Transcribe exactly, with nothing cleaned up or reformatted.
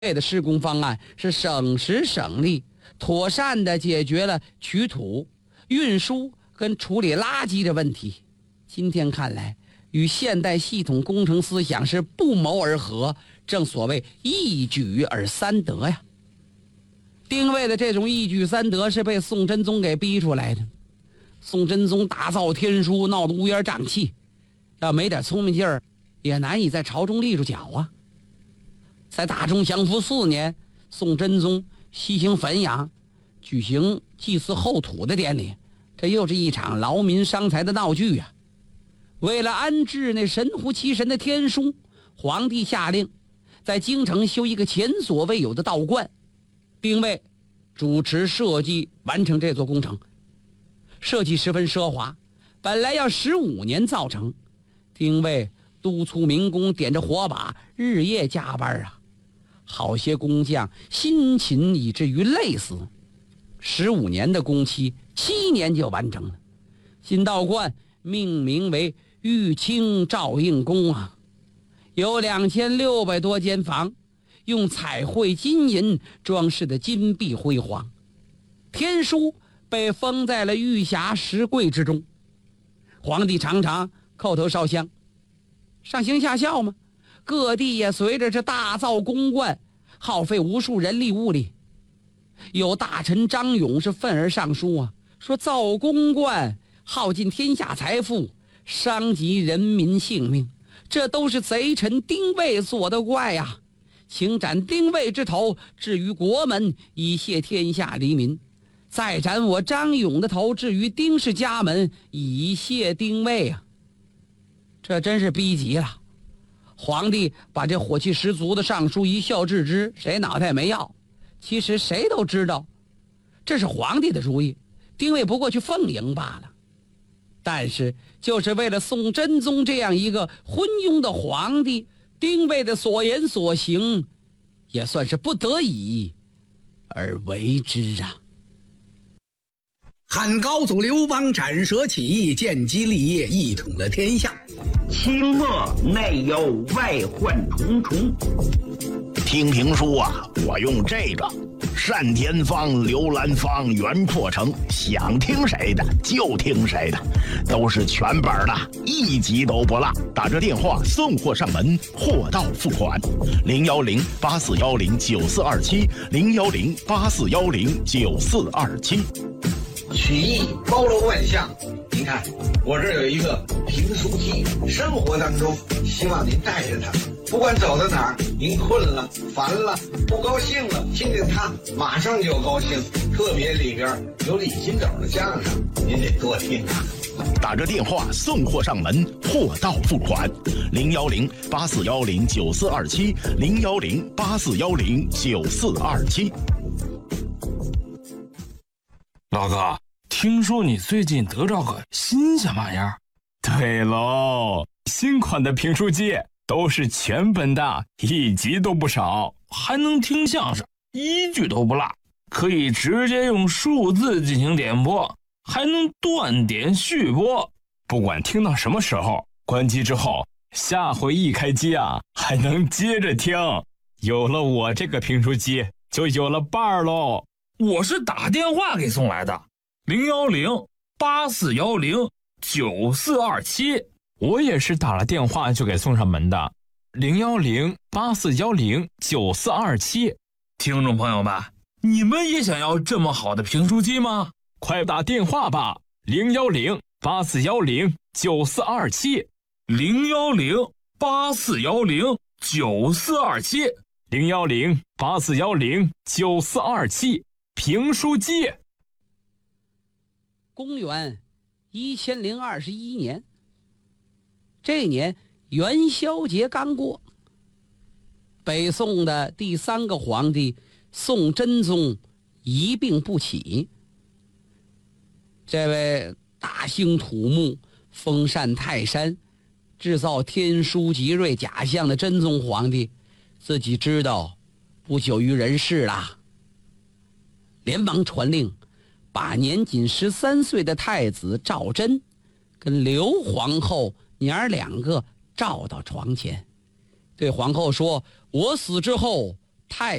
的施工方案是省时省力，妥善地解决了取土、运输跟处理垃圾的问题。今天看来，与现代系统工程思想是不谋而合，正所谓一举而三得呀。丁谓的这种一举三得是被宋真宗给逼出来的。宋真宗大造天书，闹得乌烟瘴气，要没点聪明劲儿，也难以在朝中立住脚啊。在大中祥符四年，宋真宗西行汾阳，举行祭祀后土的典礼，这又是一场劳民伤财的闹剧啊。为了安置那神乎其神的天书，皇帝下令在京城修一个前所未有的道观，丁谓主持设计完成这座工程。设计十分奢华，本来要十五年造成，丁谓督促民工点着火把，日夜加班啊。好些工匠辛勤以至于累死，十五年的工期，七年就完成了。新道观命名为玉清照应宫啊，有两千六百多间房，用彩绘金银装饰的金碧辉煌。天书被封在了玉匣石柜之中，皇帝常常叩头烧香，上行下效嘛。各地也随着这大造宫观，耗费无数人力物力。有大臣张勇是愤而上书啊，说造宫观耗尽天下财富，伤及人民性命，这都是贼臣丁谓所的怪呀！请斩丁谓之头，置于国门，以谢天下黎民；再斩我张勇的头，置于丁氏家门，以谢丁谓啊！这真是逼急了。皇帝把这火气十足的上书一笑置之，谁脑袋没要？其实谁都知道，这是皇帝的主意，丁谓不过去奉迎罢了。但是就是为了宋真宗这样一个昏庸的皇帝，丁谓的所言所行也算是不得已而为之啊。 汉高祖刘邦斩蛇起义，建基立业，一统了天下。 清末内忧外患重重。 听评书啊，我用这个单田芳、刘兰芳、袁阔成，想听谁的就听谁的，都是全本的，一集都不落。打这电话送货上门，货到付款。零幺零八四幺零九四二七，零幺零八四幺零九四二七。 曲艺包罗万象，您看我这儿有一个评书机，生活当中希望您带着它，不管走到哪儿，您困了、烦了、不高兴了，听见它马上就高兴。特别里边有李金斗的相声，您得多听啊。 打着电话送货上门，货到付款。零幺零八四幺零九四二七，零幺零八四幺零九四二七。 老哥，听说你最近得着个新鲜玩意儿？ 对喽，新款的评书机都是全本的，一集都不少， 还能听相声，一句都不落，可以直接用数字进行点播，还能断点续播。 不管听到什么时候，关机之后，下回一开机啊，还能接着听。有了我这个评书机，就有了伴儿喽。 我是打电话给送来的，零幺零八四幺零九四二七。 我也是打了电话就给送上门的，零幺零八四幺零九四二七。 听众朋友们，你们也想要这么好的评书机吗？ 快打电话吧，零幺零八四幺零九四二七， 零幺零八四幺零九四二七， 零幺零八四幺零九四二七。评书机。 公元一千零二十一年，这年元宵节刚过，北宋的第三个皇帝宋真宗一病不起。这位大兴土木、封禅泰山、制造天书吉瑞假象的真宗皇帝，自己知道不久于人世啦，连忙传令，把年仅十三岁的太子赵祯跟刘皇后娘儿两个召到床前，对皇后说：“我死之后， 太